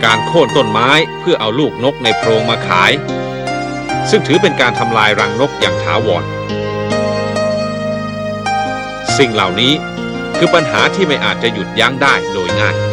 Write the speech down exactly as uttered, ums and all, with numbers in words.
การโค่นต้นไม้เพื่อเอาลูกนกในโพรงมาขายซึ่งถือเป็นการทำลายรังนกอย่างถาวรสิ่งเหล่านี้คือปัญหาที่ไม่อาจจะหยุดยั้งได้โดยง่าย